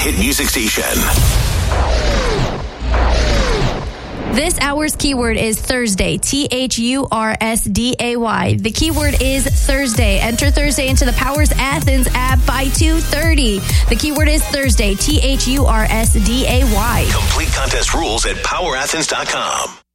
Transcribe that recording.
hit music station. This hour's keyword is Thursday, Thursday. The keyword is Thursday. Enter Thursday into the Powers Athens app by 2:30. The keyword is Thursday, Thursday. Complete contest rules at powerathens.com.